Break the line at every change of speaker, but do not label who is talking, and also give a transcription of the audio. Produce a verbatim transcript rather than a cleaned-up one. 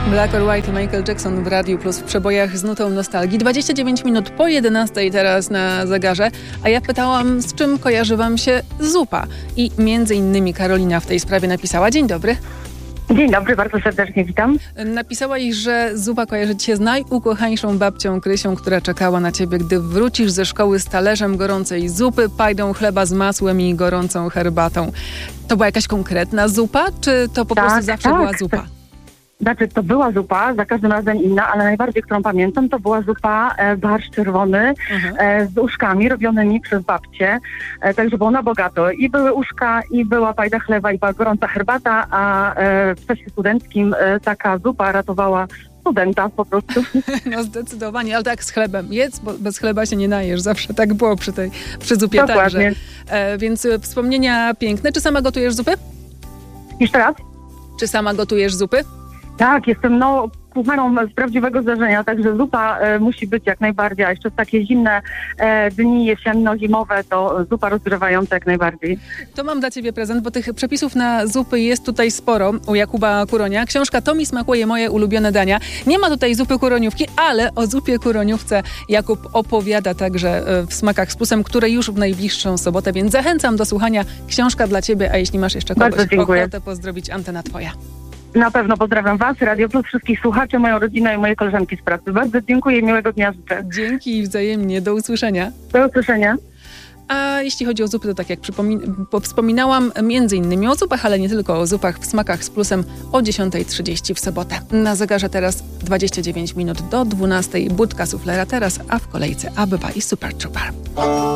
Black or White i Michael Jackson w Radiu Plus w przebojach z nutą nostalgii. dwadzieścia dziewięć minut po jedenastej teraz na zegarze, a ja pytałam, z czym kojarzy wam się zupa. I między innymi Karolina w tej sprawie napisała. Dzień dobry.
Dzień dobry, bardzo serdecznie witam.
Napisałaś, że zupa kojarzy ci się z najukochańszą babcią Krysią, która czekała na ciebie, gdy wrócisz ze szkoły z talerzem gorącej zupy, pajdą chleba z masłem i gorącą herbatą. To była jakaś konkretna zupa, czy to po
tak,
prostu zawsze
tak,
była zupa?
Znaczy, to była zupa, za każdym razem inna, ale najbardziej, którą pamiętam, to była zupa e, barszcz czerwony
Mhm.
e, z uszkami robionymi przez babcię. E, także było na bogato. I były uszka, i była pajda chleba, i była gorąca herbata, a e, w czasie studenckim e, taka zupa ratowała studenta po prostu.
No zdecydowanie, ale tak z chlebem. Jedz, bo bez chleba się nie najesz. Zawsze tak było przy tej przy zupie
Dokładnie.
także. E, więc e, wspomnienia piękne. Czy sama gotujesz zupy?
Jeszcze raz?
Czy sama gotujesz zupy?
Tak, jestem no kucharą z prawdziwego zdarzenia, także zupa e, musi być jak najbardziej, a jeszcze w takie zimne e, dni jesienno-zimowe to zupa rozgrzewająca jak najbardziej.
To mam dla ciebie prezent, bo tych przepisów na zupy jest tutaj sporo u Jakuba Kuronia. Książka To mi smakuje, moje ulubione dania. Nie ma tutaj zupy kuroniówki, ale o zupie kuroniówce Jakub opowiada także w Smakach z Plusem, które już w najbliższą sobotę, więc zachęcam do słuchania. Książka dla ciebie, a jeśli masz jeszcze kogoś ochotę pozdrowić, antena twoja.
Na pewno pozdrawiam was, Radio Plus, wszystkich słuchaczy, moją rodzinę i moje koleżanki z pracy. Bardzo dziękuję i miłego dnia życzę.
Dzięki i wzajemnie. Do usłyszenia.
Do usłyszenia.
A jeśli chodzi o zupy, to tak jak przypomin- wspominałam, między innymi o zupach, ale nie tylko o zupach w Smakach z Plusem o dziesiąta trzydzieści w sobotę. Na zegarze teraz dwadzieścia dziewięć minut do dwunastej. Budka suflera teraz, a w kolejce A B B A i Super Trooper.